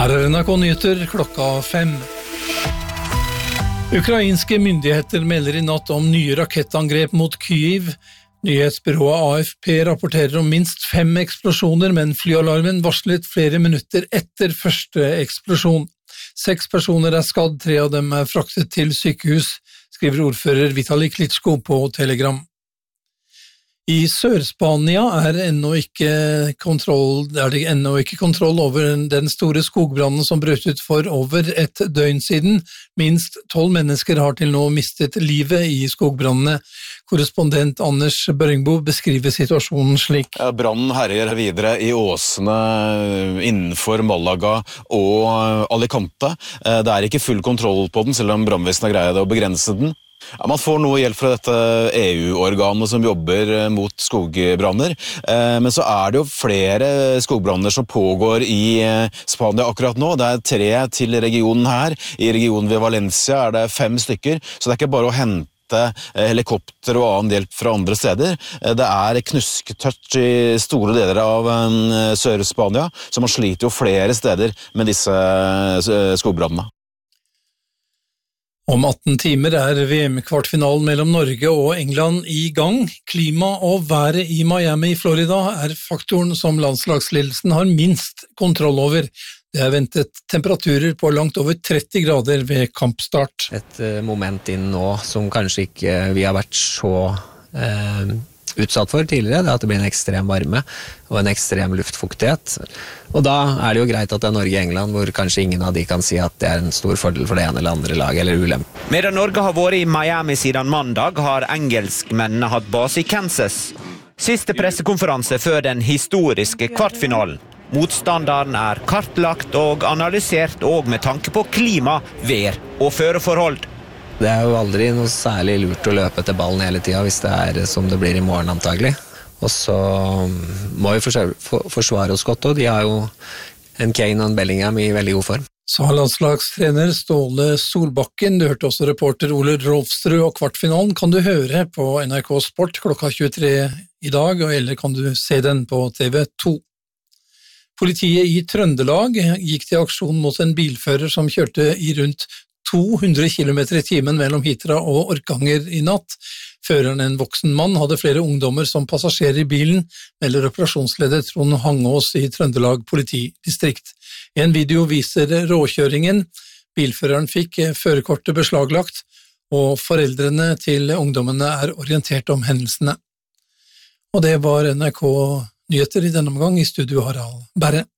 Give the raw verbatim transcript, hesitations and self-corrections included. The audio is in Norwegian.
Her er N R K Nyheter klokka fem. Ukrainske myndigheter melder i natt om nye rakettangrep mot Kyiv. Nyhetsbyrået A F P rapporterer om minst fem eksplosjoner, men flyalarmen varslet flere minutter etter første eksplosjon. Seks personer er skadd, tre av dem er fraktet til sykehus, skriver ordfører Vitali Klitschko på Telegram. I Sør-Spania er, ennå ikke kontroll, er det ennå ikke kontroll over den store skogbrannen som brøt ut for over et døgn siden. Minst tolv mennesker har til nå mistet livet i skogbrannene. Korrespondent Anders Børingbo beskriver situasjonen slik. Ja, brannen herjer videre i åsene innenfor Malaga og Alicante. Det er ikke full kontroll på den, selv om brannvesenet har greid å begrense den. Ja, man får noe hjelp fra dette E U-organet som jobber mot skogbranner, men så er det jo flere skogbranner som pågår i Spania akkurat nå. Det er tre til regionen her. I regionen ved Valencia er det fem stykker, så det er ikke bare å hente helikopter og annen hjelp fra andre steder. Det er knusketørt i store deler av Sør-Spania, så man sliter jo flere steder med disse skogbrannene. Om atten timer er V M-kvartfinalen mellom Norge og England i gang. Klima og været i Miami, Florida er faktoren som landslagsledelsen har minst kontroll over. Det er ventet temperaturer på langt over tretti grader ved kampstart. Et moment inn nå som kanskje ikke vi har vært så eh, utsatt for tidligere, det er at det blir en ekstrem varme og en ekstrem luftfuktighet. Og da er det jo greit at det er Norge og England, hvor kanskje ingen av de kan si at det er en stor fordel for det ene eller andre laget, eller ulempe. Medan Norge har vært i Miami siden mandag, har engelskmennene hatt base i Kansas. Siste pressekonferanse før den historiske kvartfinalen. Motstanderen er kartlagt og analysert, og med tanke på klima, vær og føreforhold. Det er jo aldri noe særlig lurt å løpe etter ballen hele tiden, hvis det er som det blir i morgen antagelig. Og så må vi forsvare oss godt, og de har jo en Kane og en Bellingham i veldig god form. Sa landslagstrener Ståle Solbakken. Du hørte også reporter Ole Rolfsrud, og kvartfinalen kan du høre på N R K Sport klokka tjuetre i dag, eller kan du se den på T V to. Politiet i Trøndelag gikk til aksjon mot en bilfører som kjørte i rundt to hundre kilometer i timen mellom Hitra og Orkanger i natt. Føreren, en voksen mann, hadde flere ungdommer som passasjerer i bilen, melder operasjonsleder Trond Hangås i Trøndelag politidistrikt. En video viser råkjøringen. Bilføreren fikk førerkortet beslaglagt, og foreldrene til ungdommene er orientert om hendelsene. Og det var N R K Nyheter i denne omgang. I studio Harald Berre.